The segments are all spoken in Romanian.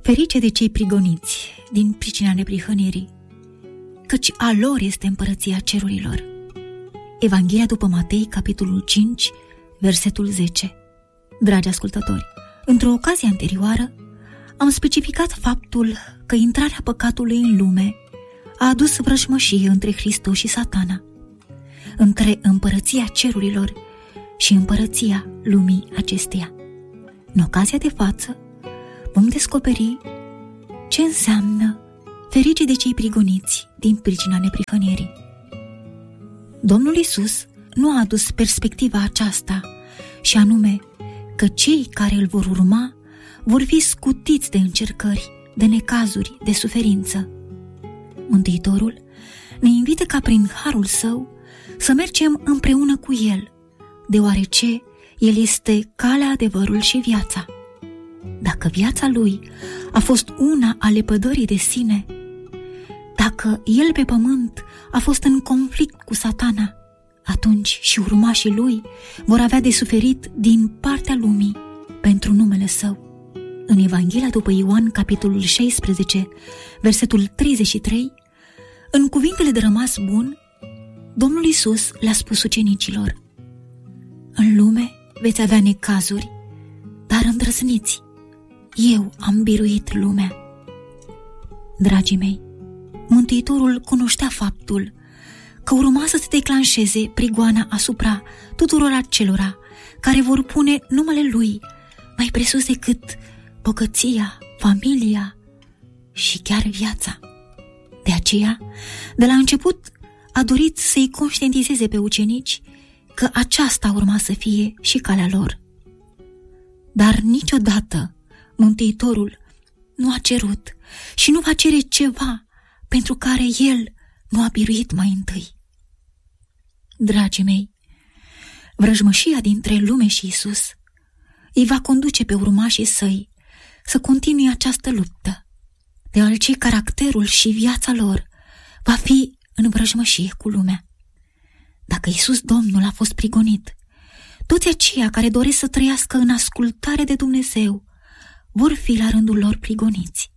Ferice de cei prigoniți din pricina neprihănirii, căci a lor este împărăția cerurilor. Evanghelia după Matei, capitolul 5, versetul 10. Dragi ascultători, într-o ocazie anterioară am specificat faptul că intrarea păcatului în lume a adus vrăjmășie între Hristos și Satana, între împărăția cerurilor și împărăția lumii acesteia. În ocazia de față vom descoperi ce înseamnă ferice de cei prigoniți din pricina neprihănirii. Domnul Iisus nu a adus perspectiva aceasta, și anume că cei care îl vor urma vor fi scutiți de încercări, de necazuri, de suferință. Mântuitorul ne invită ca prin harul său să mergem împreună cu el, deoarece el este calea, adevărul și viața. Dacă viața lui a fost una a lepădării de sine, dacă el pe pământ a fost în conflict cu Satana, atunci și urmașii lui vor avea de suferit din partea lumii pentru numele său. În Evanghelia după Ioan, capitolul 16, versetul 33, în cuvintele de rămas bun, Domnul Iisus le-a spus ucenicilor: în lume veți avea necazuri, dar îndrăzniți, eu am biruit lumea. Dragii mei, Mântuitorul cunoștea faptul că urma să se declanșeze prigoana asupra tuturor acelora care vor pune numele lui mai presus decât bogăția, familia și chiar viața. De aceea, de la început, a dorit să-i conștientizeze pe ucenici că aceasta urma să fie și calea lor. Dar niciodată Mântuitorul nu a cerut și nu va cere ceva pentru care el nu a biruit mai întâi. Dragii mei, vrăjmășia dintre lume și Iisus îi va conduce pe urmașii săi să continue această luptă, deoarece caracterul și viața lor va fi în vrăjmășie cu lumea. Dacă Iisus Domnul a fost prigonit, toți aceia care doresc să trăiască în ascultare de Dumnezeu vor fi la rândul lor prigoniți.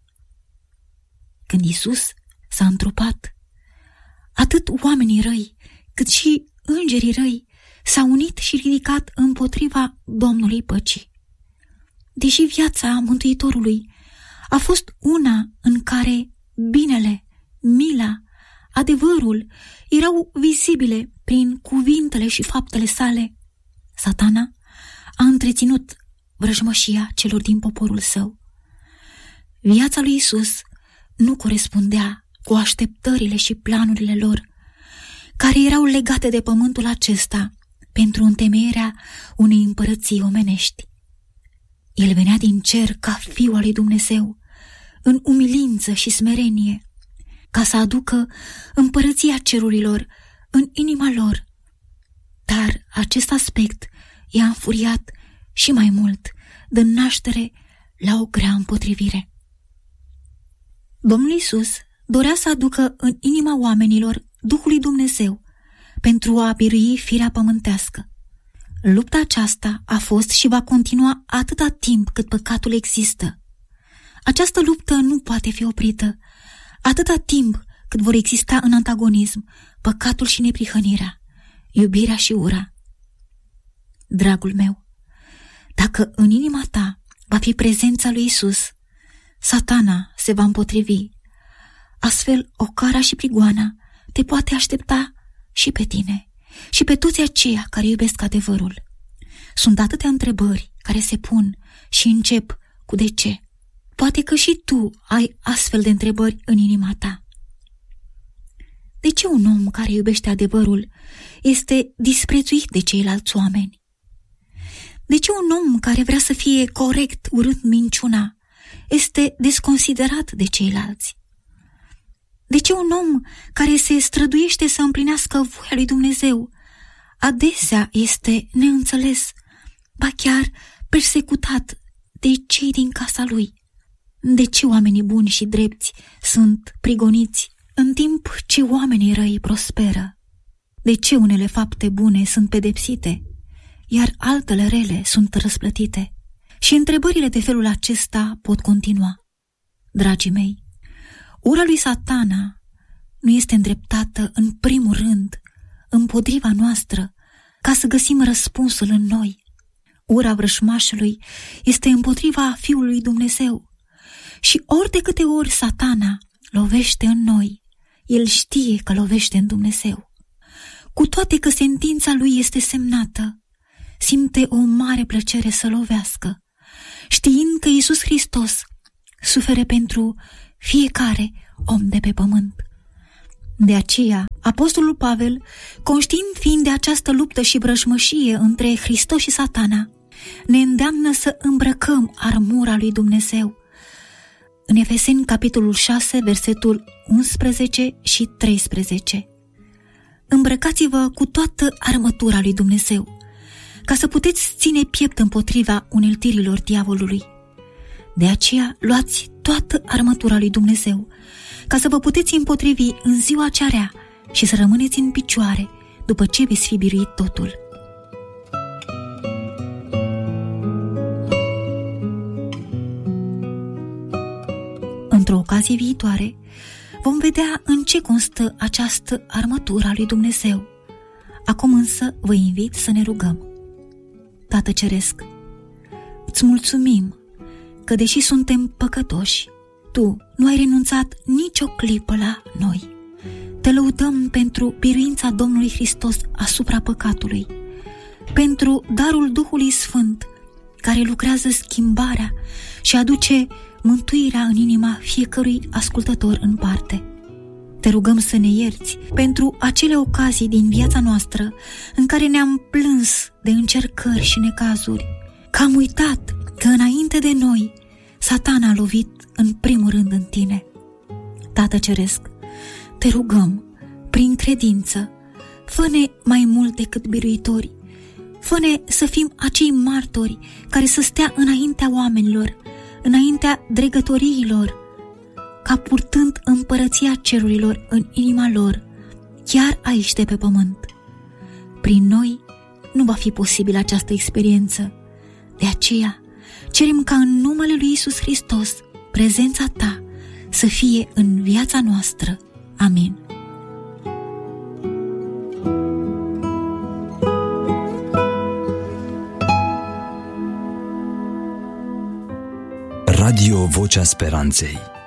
Când Iisus s-a întrupat, atât oamenii răi cât și îngerii răi s-au unit și ridicat împotriva Domnului Păcii. Deși viața Mântuitorului a fost una în care binele, mila, adevărul erau vizibile prin cuvintele și faptele sale, Satana a întreținut vrăjmășia celor din poporul său. Viața lui Iisus nu corespundea cu așteptările și planurile lor, care erau legate de pământul acesta pentru întemeierea unei împărății omenești. El venea din cer ca Fiul al lui Dumnezeu, în umilință și smerenie, ca să aducă împărăția cerurilor în inima lor. Dar acest aspect i-a înfuriat și mai mult, dând naștere la o grea împotrivire. Domnul Iisus dorea să aducă în inima oamenilor Duhul lui Dumnezeu pentru a birui firea pământească. Lupta aceasta a fost și va continua atâta timp cât păcatul există. Această luptă nu poate fi oprită atâta timp cât vor exista în antagonism păcatul și neprihănirea, iubirea și ura. Dragul meu, dacă în inima ta va fi prezența lui Iisus, Satana se va împotrivi. Astfel, ocara și prigoana te poate aștepta și pe tine și pe toți aceia care iubesc adevărul. Sunt atâtea întrebări care se pun și încep cu de ce. Poate că și tu ai astfel de întrebări în inima ta. De ce un om care iubește adevărul este disprețuit de ceilalți oameni? De ce un om care vrea să fie corect urât minciuna este desconsiderat de ceilalți? De ce un om care se străduiește să împlinească voia lui Dumnezeu adesea este neînțeles, ba chiar persecutat de cei din casa lui? De ce oamenii buni și drepți sunt prigoniți în timp ce oamenii răi prosperă? De ce unele fapte bune sunt pedepsite, iar altele rele sunt răsplătite? Și întrebările de felul acesta pot continua. Dragii mei, ura lui Satana nu este îndreptată în primul rând împotriva noastră ca să găsim răspunsul în noi. Ura vrășmașului este împotriva Fiului lui Dumnezeu. Și ori de câte ori Satana lovește în noi, el știe că lovește în Dumnezeu. Cu toate că sentința lui este semnată, simte o mare plăcere să lovească, știind că Iisus Hristos suferă pentru fiecare om de pe pământ. De aceea, Apostolul Pavel, conștient fiind de această luptă și vrăjmășie între Hristos și Satana, ne îndeamnă să îmbrăcăm armura lui Dumnezeu. În Efeseni, capitolul 6, versetul 11 și 13. Îmbrăcați-vă cu toată armătura lui Dumnezeu, ca să puteți ține piept împotriva uneltirilor diavolului. De aceea, luați toată armătura lui Dumnezeu, ca să vă puteți împotrivi în ziua cea rea și să rămâneți în picioare după ce veți fi biruit totul. Într-o ocazie viitoare, vom vedea în ce constă această armătură a lui Dumnezeu. Acum însă vă invit să ne rugăm. Tată Ceresc, îți mulțumim că, deși suntem păcătoși, Tu nu ai renunțat nicio clipă la noi. Te lăudăm pentru biruința Domnului Hristos asupra păcatului, pentru darul Duhului Sfânt, care lucrează schimbarea și aduce mântuirea în inima fiecărui ascultător în parte. Te rugăm să ne ierți pentru acele ocazii din viața noastră în care ne-am plâns de încercări și necazuri, că am uitat că înainte de noi Satana a lovit în primul rând în Tine. Tată Ceresc, te rugăm, prin credință, fă-ne mai mult decât biruitori, fă-ne să fim acei martori care să stea înaintea oamenilor, înaintea dregătoriilor, ca purtând împărăția cerurilor în inima lor, chiar aici de pe pământ. Prin noi nu va fi posibilă această experiență. De aceea, cerem ca în numele lui Iisus Hristos, prezența Ta să fie în viața noastră. Amin. Radio Vocea Speranței.